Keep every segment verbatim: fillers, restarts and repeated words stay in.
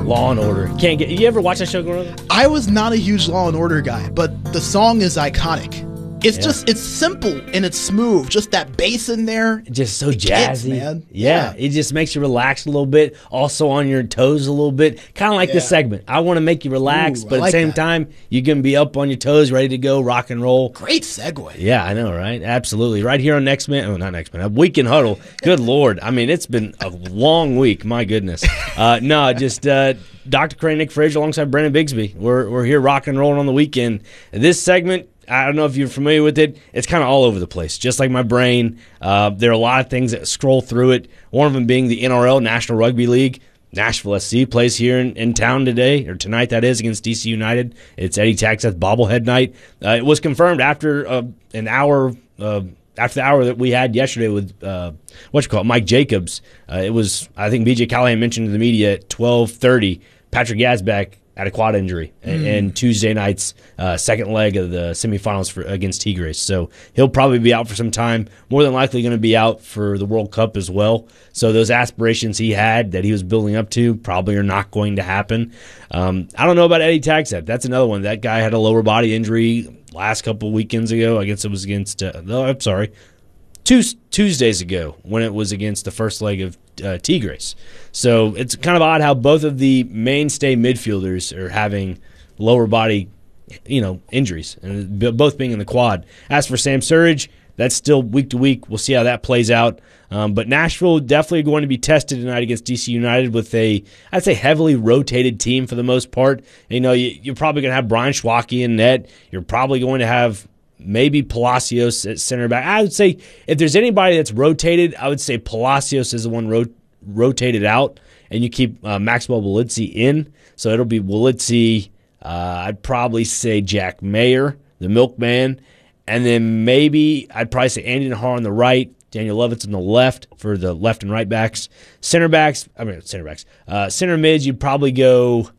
Law and Order. Can't get. You ever watch that show growing up? I was not a huge Law and Order guy, but the song is iconic. It's Yeah. just, it's simple and it's smooth. Just that bass in there. Just so It jazzy, gets, man. Yeah, Yeah. it just makes you relax a little bit. Also on your toes a little bit, kind of like this Yeah. segment. I want to make you relax, Ooh, I but at the like same that. time, you can be up on your toes, ready to go, rock and roll. Great segue. Yeah, I know, right? Absolutely. Right here on Next Man. Oh, not Next Man. A Weekend Huddle. Good Lord. I mean, it's been a long week. My goodness. Uh, no, just uh, Doctor Crane, Nick Frazier alongside Brendan Bigsby. We're, we're here rocking and rolling on the weekend. This segment, I don't know if you're familiar with it. It's kind of all over the place, just like my brain. Uh, there are a lot of things that scroll through it. One of them being the N R L, National Rugby League. Nashville S C plays here in, in town today, or tonight that is, against D C United. It's Eddie Taxeth bobblehead night. Uh, it was confirmed after uh, an hour, uh, after the hour that we had yesterday with, uh, what you call it, Mike Jacobs. Uh, it was, I think B J Callahan mentioned to the media at twelve thirty, Patrick Yazbek had a quad injury, and, Mm. and Tuesday night's uh, second leg of the semifinals for against Tigres. So he'll probably be out for some time. More than likely going to be out for the World Cup as well. So those aspirations he had that he was building up to probably are not going to happen. Um, I don't know about Eddie Taxeth. That's another one. That guy had a lower body injury last couple weekends ago. I guess it was against. Uh, no, I'm sorry. Two Tuesdays ago when it was against the first leg of uh, Tigres. So it's kind of odd how both of the mainstay midfielders are having lower body, you know, injuries, and b- both being in the quad. As for Sam Surridge, that's still week to week. We'll see how that plays out. Um, but Nashville definitely going to be tested tonight against D C United with a, I'd say, heavily rotated team for the most part. You know, you, you're probably going to have Brian Schwacke in net. You're probably going to have maybe Palacios at center back. I would say if there's anybody that's rotated, I would say Palacios is the one ro- rotated out, and you keep uh, Maxwell Wolitzy in. So it'll be Wolitzy, uh, I'd probably say Jack Mayer, the milkman, and then maybe I'd probably say Andy Nahar on the right, Daniel Levitz on the left for the left and right backs. Center backs, I mean center backs. Uh, center mids, you'd probably go,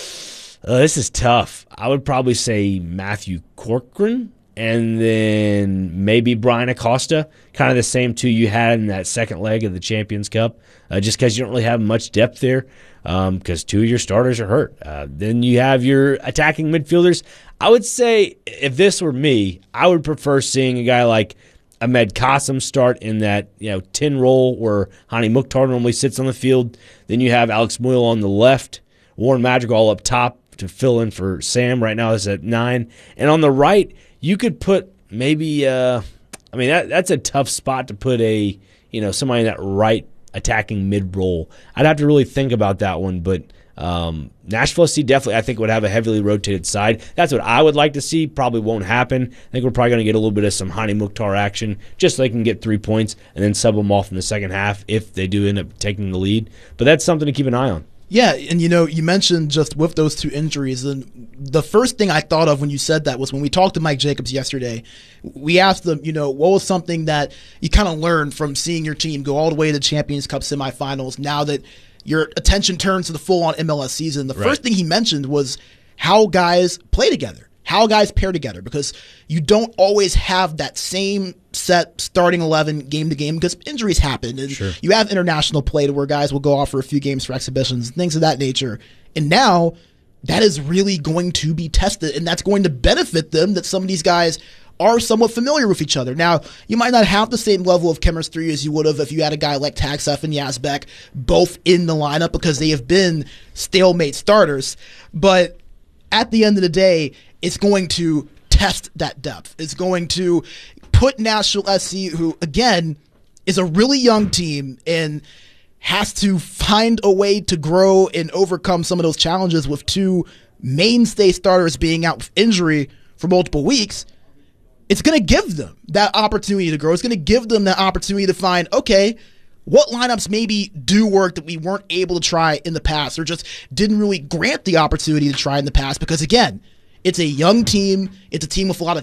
uh, this is tough. I would probably say Matthew Corcoran, and then maybe Brian Acosta, kind of the same two you had in that second leg of the Champions Cup, uh, just because you don't really have much depth there because um, two of your starters are hurt. Uh, then you have your attacking midfielders. I would say if this were me, I would prefer seeing a guy like Ahmed Qasim start in that you know ten role where Hani Mukhtar normally sits on the field. Then you have Alex Muyl on the left, Warren Madrigal up top to fill in for Sam. Right now is at nine. And on the right, you could put maybe, uh, I mean, that that's a tough spot to put a, you know, somebody in that right attacking mid role. I'd have to really think about that one, but um, Nashville S C definitely, I think, would have a heavily rotated side. That's what I would like to see. Probably won't happen. I think we're probably going to get a little bit of some Hani Mukhtar action just so they can get three points and then sub them off in the second half if they do end up taking the lead. But that's something to keep an eye on. Yeah, and you know, you mentioned just with those two injuries, and the first thing I thought of when you said that was when we talked to Mike Jacobs yesterday. We asked them, you know, what was something that you kind of learned from seeing your team go all the way to the Champions Cup semifinals now that your attention turns to the full-on M L S season. The Right. first thing he mentioned was how guys play together, how guys pair together, because you don't always have that same set starting eleven game to game because injuries happen. And Sure. you have international play to where guys will go off for a few games for exhibitions, things of that nature. And now that is really going to be tested, and that's going to benefit them that some of these guys are somewhat familiar with each other. Now, you might not have the same level of chemistry as you would have if you had a guy like Taxeth and Yazbek both in the lineup because they have been stalemate starters. But at the end of the day, it's going to test that depth. It's going to put Nashville S C, who, again, is a really young team and has to find a way to grow and overcome some of those challenges with two mainstay starters being out with injury for multiple weeks. It's going to give them that opportunity to grow. It's going to give them that opportunity to find, okay, what lineups maybe do work that we weren't able to try in the past or just didn't really grant the opportunity to try in the past because, again, it's a young team. It's a team with a lot of